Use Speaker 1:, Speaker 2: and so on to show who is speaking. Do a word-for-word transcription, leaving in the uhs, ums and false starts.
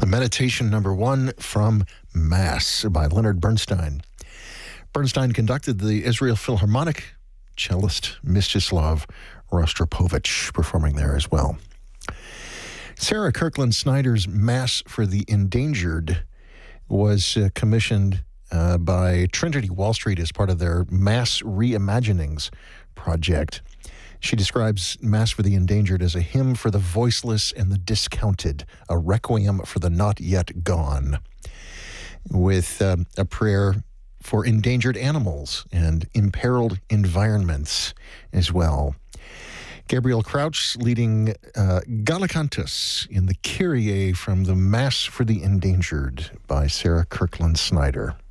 Speaker 1: Meditation number one from Mass by Leonard Bernstein. Bernstein conducted the Israel Philharmonic, cellist Mstislav Rostropovich performing there as well. Sarah Kirkland Snyder's Mass for the Endangered was uh, commissioned uh, by Trinity Wall Street as part of their Mass Reimaginings project. She describes Mass for the Endangered as a hymn for the voiceless and the discounted, a requiem for the not yet gone, with um, a prayer for endangered animals and imperiled environments as well. Gabriel Crouch leading uh, Gallicantus in the Kyrie from the Mass for the Endangered by Sarah Kirkland Snyder.